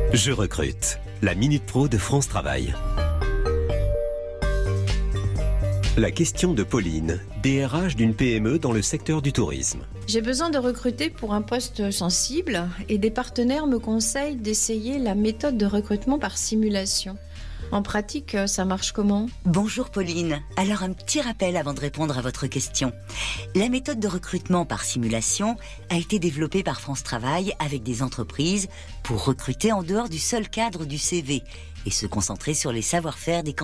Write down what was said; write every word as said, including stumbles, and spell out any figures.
Je recrute. La Minute Pro de France Travail. La question de Pauline, D R H d'une P M E dans le secteur du tourisme. J'ai besoin de recruter pour un poste sensible et des partenaires me conseillent d'essayer la méthode de recrutement par simulation. En pratique, ça marche comment ? Bonjour Pauline. Alors un petit rappel avant de répondre à votre question. La méthode de recrutement par simulation a été développée par France Travail avec des entreprises pour recruter en dehors du seul cadre du C V et se concentrer sur les savoir-faire des candidats.